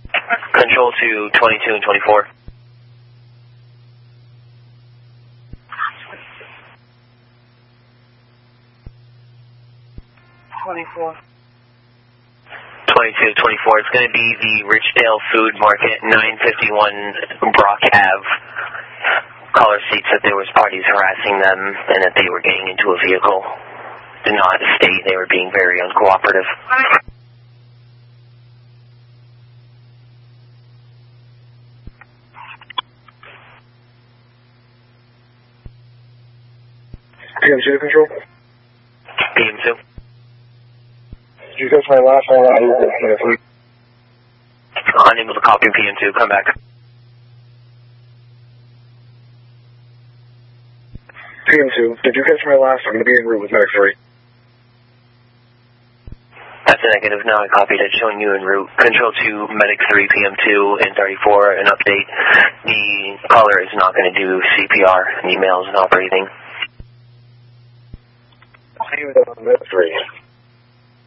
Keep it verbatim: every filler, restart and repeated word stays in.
Control to twenty-two and twenty-four. twenty-four. twenty-two, twenty-four. It's going to be the Richdale Food Market, nine fifty-one Brock Ave. Caller states that there was parties harassing them and that they were getting into a vehicle. Did not state they were being very uncooperative. P M two control? P M two. Did you catch my last one? I Unable to copy P M two. Come back. P M two, did you catch my last? I'm going to be en route with Medic three. That's a negative. Now I copied it, showing you en route. Control to Medic three, P M two, and thirty-four. An update. The caller is not going to do C P R, emails, not breathing. Medic three.